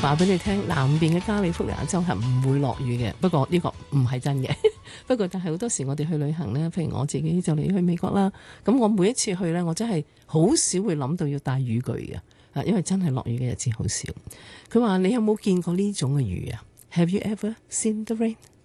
話俾你聽，南邊嘅加利福尼亞州係唔會落雨嘅。不過呢個唔係真嘅。不過但係好多時我哋去旅行呢，譬如我自己就嚟去美國啦，咁我每一次去呢，我真係好少會諗到要帶雨具嘅，因為真係落雨嘅日子好少。佢話你有冇見過呢種嘅雨啊？Have you ever seen the rain?